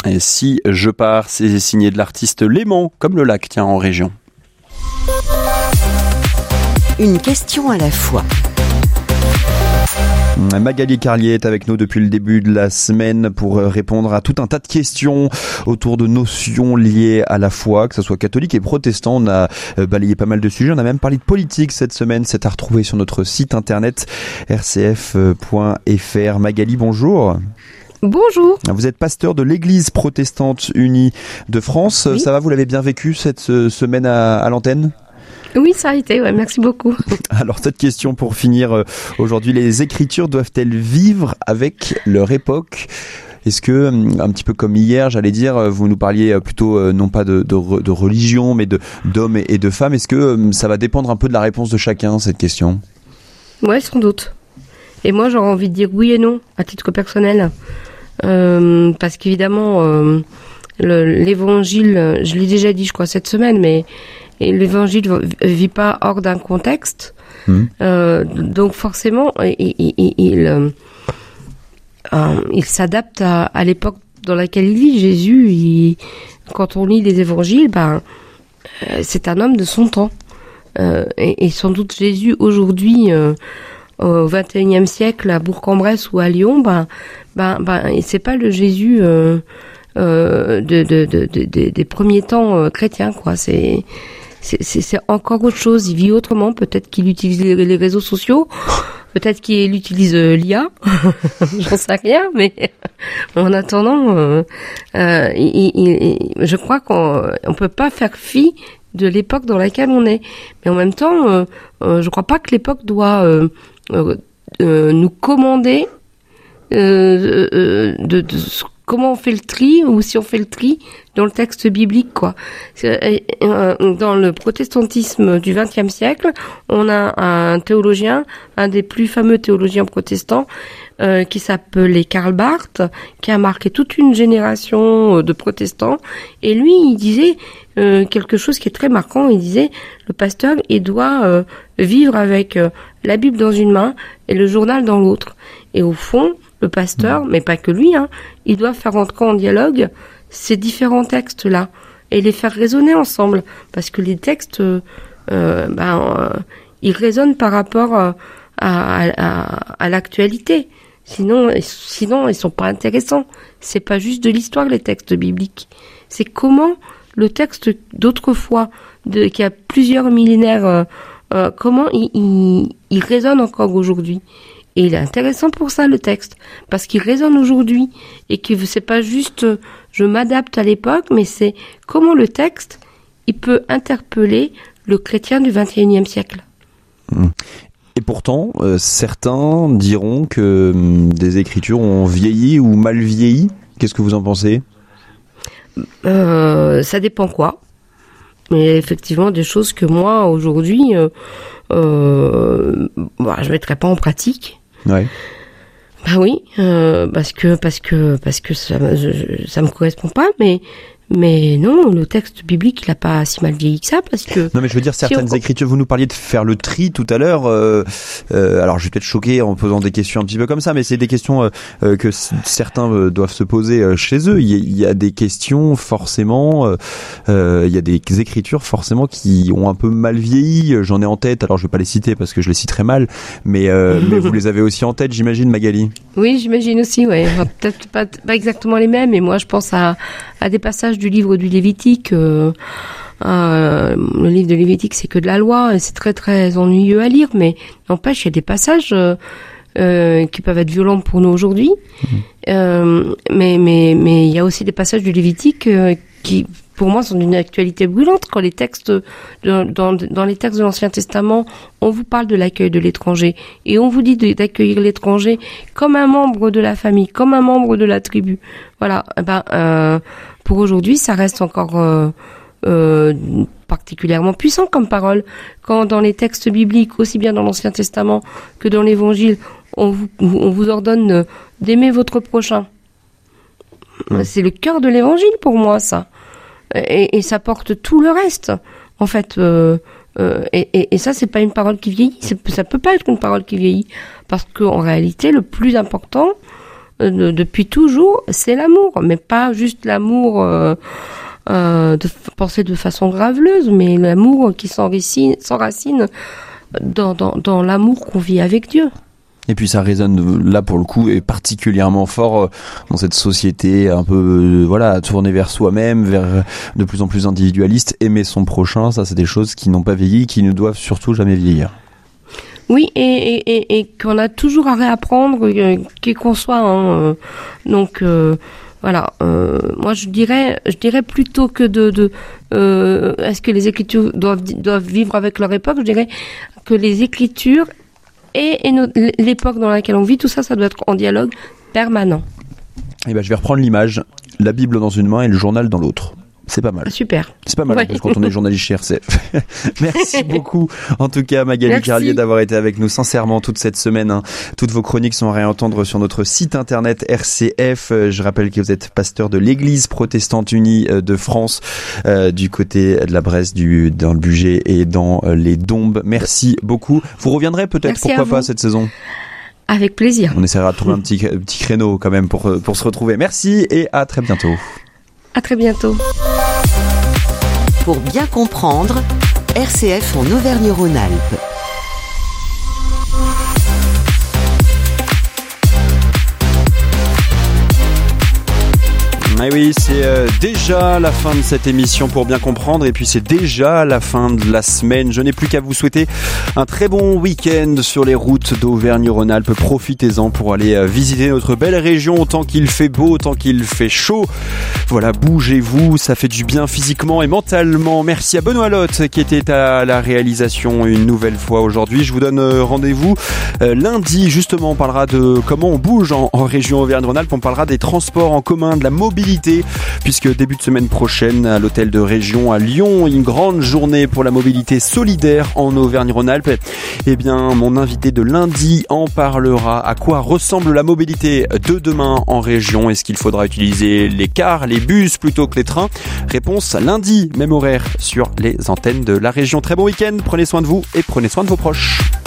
Et Si je pars, c'est signé de l'artiste Léman, comme le lac, tiens, en région. Une question à la fois. Magali Carlier est avec nous depuis le début de la semaine pour répondre à tout un tas de questions autour de notions liées à la foi, que ce soit catholique et protestant. On a balayé pas mal de sujets, on a même parlé de politique cette semaine. C'est à retrouver sur notre site internet rcf.fr. Magali, bonjour. Bonjour. Vous êtes pasteur de l'Église protestante unie de France. Oui. Ça va, vous l'avez bien vécu cette semaine à l'antenne ? Oui, ça a été, ouais, merci beaucoup. Alors, cette question pour finir aujourd'hui, les Écritures doivent-elles vivre avec leur époque ? Est-ce que, un petit peu comme hier, j'allais dire, vous nous parliez plutôt non pas de religion, mais d'hommes et de femmes. Est-ce que ça va dépendre un peu de la réponse de chacun, cette question ? Ouais, sans doute. Et moi, j'aurais envie de dire oui et non, à titre personnel. Parce qu'évidemment, l'évangile, je l'ai déjà dit, je crois, cette semaine, mais l'évangile ne vit pas hors d'un contexte. Donc forcément, il s'adapte à l'époque dans laquelle il vit. Jésus, quand on lit les évangiles, c'est un homme de son temps. Et sans doute Jésus, aujourd'hui, au XXIe siècle, à Bourg-en-Bresse ou à Lyon, c'est pas le Jésus des premiers temps chrétiens, quoi. C'est encore autre chose. Il vit autrement. Peut-être qu'il utilise les réseaux sociaux. Peut-être qu'il utilise l'IA. J'en sais rien, mais en attendant, je crois qu'on peut pas faire fi de l'époque dans laquelle on est. Mais en même temps, je crois pas que l'époque doit nous commander de comment on fait le tri, ou si on fait le tri dans le texte biblique, quoi. Dans le protestantisme du XXe siècle, on a un théologien, un des plus fameux théologiens protestants, qui s'appelait Karl Barth, qui a marqué toute une génération de protestants. Et lui, il disait quelque chose qui est très marquant. Il disait, le pasteur, il doit vivre avec la Bible dans une main et le journal dans l'autre. Et au fond, le pasteur, mais pas que lui, il doit faire entrer en dialogue ces différents textes-là et les faire résonner ensemble, parce que les textes, ils résonnent par rapport à l'actualité. Sinon, ils sont pas intéressants. C'est pas juste de l'histoire, les textes bibliques. C'est comment le texte d'autrefois, qui a plusieurs millénaires, comment il résonne encore aujourd'hui. Et il est intéressant pour ça, le texte, parce qu'il résonne aujourd'hui, et que c'est pas juste je m'adapte à l'époque, mais c'est comment le texte, il peut interpeller le chrétien du XXIe siècle. Et pourtant, certains diront que des écritures ont vieilli ou mal vieilli. Qu'est-ce que vous en pensez ? Ça dépend quoi. Mais effectivement, des choses que moi, aujourd'hui, je mettrais pas en pratique. Ouais. Oui, parce que ça me correspond pas, mais non, le texte biblique, il a pas si mal vieilli que ça, parce que... Non, mais je veux dire, certaines écritures, vous nous parliez de faire le tri tout à l'heure, alors je vais peut-être choquer en posant des questions un petit peu comme ça, mais c'est des questions que certains doivent se poser chez eux. Il y a des questions, forcément, il y a des écritures, forcément, qui ont un peu mal vieilli. J'en ai en tête, alors je vais pas les citer parce que je les citerai mal, mais vous les avez aussi en tête, j'imagine, Magali ? Oui, j'imagine aussi, ouais. Peut-être pas exactement les mêmes, mais moi je pense à des passages du livre du Lévitique. Le livre de Lévitique, c'est que de la loi, et c'est très très ennuyeux à lire, mais n'empêche, il y a des passages qui peuvent être violents pour nous aujourd'hui. Mais il y a aussi des passages du Lévitique qui, pour moi, sont d'une actualité brûlante. Quand les textes, dans les textes de l'Ancien Testament, on vous parle de l'accueil de l'étranger, et on vous dit d'accueillir l'étranger comme un membre de la famille, comme un membre de la tribu. Voilà. Pour aujourd'hui, ça reste encore particulièrement puissant comme parole. Quand dans les textes bibliques, aussi bien dans l'Ancien Testament que dans l'Évangile, on vous ordonne d'aimer votre prochain. C'est le cœur de l'Évangile pour moi, ça. Et ça porte tout le reste, en fait. Et ça, c'est pas une parole qui vieillit. Ça peut pas être une parole qui vieillit, parce qu'en réalité, le plus important, depuis toujours, c'est l'amour, mais pas juste l'amour de penser de façon graveleuse, mais l'amour qui s'enracine dans l'amour qu'on vit avec Dieu. Et puis ça résonne là pour le coup et particulièrement fort dans cette société un peu tournée vers soi-même, vers de plus en plus individualiste. Aimer son prochain, ça c'est des choses qui n'ont pas vieilli, qui ne doivent surtout jamais vieillir. Oui, et qu'on a toujours à réapprendre, qui qu'on soit. Donc voilà. Moi je dirais plutôt que est-ce que les Écritures doivent vivre avec leur époque, je dirais que les Écritures et l'époque dans laquelle on vit, tout ça doit être en dialogue permanent. Et je vais reprendre l'image, la Bible dans une main et le journal dans l'autre. C'est pas mal. Super. C'est pas mal, ouais. Parce que quand on est journaliste chez RCF. Merci beaucoup, en tout cas, Magali Carlier, d'avoir été avec nous sincèrement toute cette semaine. Toutes vos chroniques sont à réentendre sur notre site internet RCF. Je rappelle que vous êtes pasteur de l'Église protestante unie de France, du côté de la Bresse, dans le Bugey et dans les Dombes. Merci beaucoup. Vous reviendrez peut-être, pourquoi pas, cette saison? Avec plaisir. On essaiera de trouver un petit créneau quand même pour se retrouver. Merci et à très bientôt. À très bientôt. Pour bien comprendre, RCF en Auvergne-Rhône-Alpes. Et oui, c'est déjà la fin de cette émission pour bien comprendre, et puis c'est déjà la fin de la semaine. Je n'ai plus qu'à vous souhaiter un très bon week-end sur les routes d'Auvergne-Rhône-Alpes. Profitez-en pour aller visiter notre belle région, tant qu'il fait beau, tant qu'il fait chaud. Voilà, bougez-vous, ça fait du bien physiquement et mentalement. Merci à Benoît Lotte qui était à la réalisation une nouvelle fois aujourd'hui. Je vous donne rendez-vous lundi, justement. On parlera de comment on bouge en région Auvergne-Rhône-Alpes. On parlera des transports en commun, de la mobilité, puisque début de semaine prochaine à l'hôtel de région à Lyon, une grande journée pour la mobilité solidaire en Auvergne-Rhône-Alpes. Eh bien, mon invité de lundi en parlera. À quoi ressemble la mobilité de demain en région? Est-ce qu'il faudra utiliser les cars, les bus plutôt que les trains? Réponse lundi, même horaire sur les antennes de la région. Très bon week-end, prenez soin de vous et prenez soin de vos proches.